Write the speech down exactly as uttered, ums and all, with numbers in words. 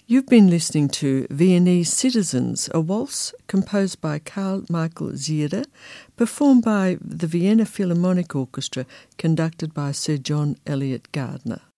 You've been listening to Viennese Citizens, a waltz composed by Carl Michael Ziere, performed by the Vienna Philharmonic Orchestra, conducted by Sir John Eliot Gardner.